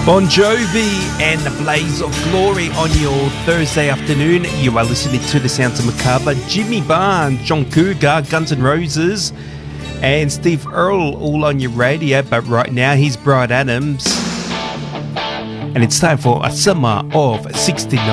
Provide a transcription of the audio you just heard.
Bon Jovi and the Blaze of Glory on your Thursday afternoon. You are listening to the Sounds of Macabre. Jimmy Barnes, John Cougar, Guns N' Roses, and Steve Earle all on your radio. But right now, here's Bryan Adams. And it's time for a summer of 69.